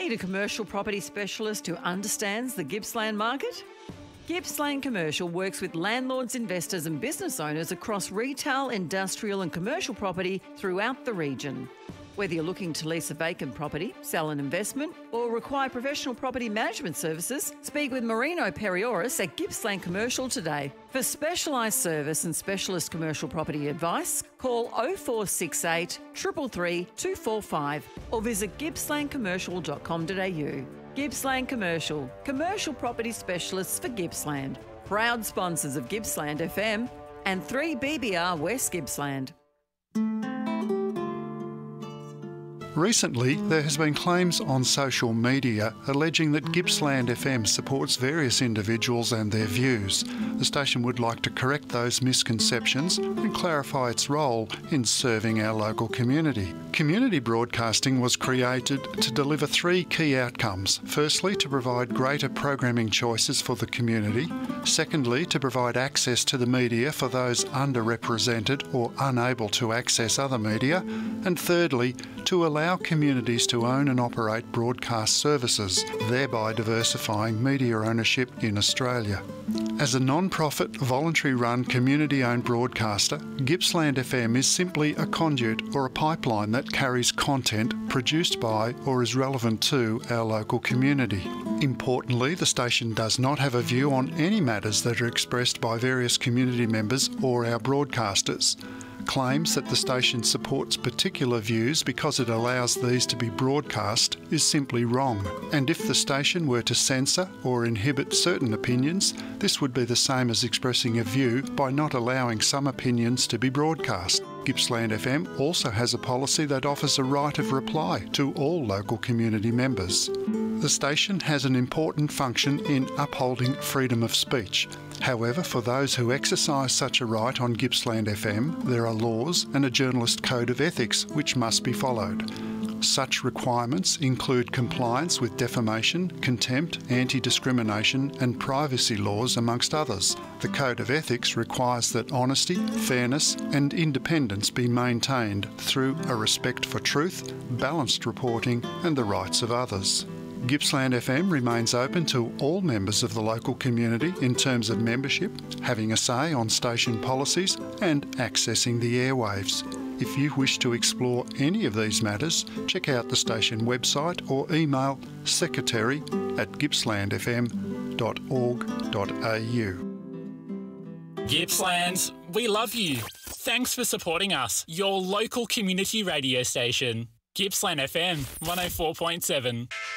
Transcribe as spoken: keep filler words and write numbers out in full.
Need a commercial property specialist who understands the Gippsland market? Gippsland Commercial works with landlords, investors and business owners across retail, industrial and commercial property throughout the region. Whether you're looking to lease a vacant property, sell an investment or require professional property management services, speak with Marino Perioris at Gippsland Commercial today. For specialised service and specialist commercial property advice, call oh four six eight, three three three, two four five or visit gippsland commercial dot com dot a u. Gippsland Commercial, commercial property specialists for Gippsland. Proud sponsors of Gippsland F M and three B B R West Gippsland. Recently, there has been claims on social media alleging that Gippsland F M supports various individuals and their views. The station would like to correct those misconceptions and clarify its role in serving our local community. Community broadcasting was created to deliver three key outcomes. Firstly, to provide greater programming choices for the community. Secondly, to provide access to the media for those underrepresented or unable to access other media. And thirdly, to allow communities to own and operate broadcast services, thereby diversifying media ownership in Australia. As a non-profit, voluntary-run, community-owned broadcaster, Gippsland F M is simply a conduit or a pipeline that carries content produced by or is relevant to our local community. Importantly, the station does not have a view on any matters that are expressed by various community members or our broadcasters. Claims that the station supports particular views because it allows these to be broadcast is simply wrong. And if the station were to censor or inhibit certain opinions, this would be the same as expressing a view by not allowing some opinions to be broadcast. Gippsland F M also has a policy that offers a right of reply to all local community members. The station has an important function in upholding freedom of speech. However, for those who exercise such a right on Gippsland F M, there are laws and a journalist code of ethics which must be followed. Such requirements include compliance with defamation, contempt, anti-discrimination and privacy laws, amongst others. The Code of Ethics requires that honesty, fairness and independence be maintained through a respect for truth, balanced reporting and the rights of others. Gippsland F M remains open to all members of the local community in terms of membership, having a say on station policies and accessing the airwaves. If you wish to explore any of these matters, check out the station website or email secretary at gippsland f m dot org dot a u. Gippsland, we love you. Thanks for supporting us, your local community radio station. Gippsland F M one oh four point seven.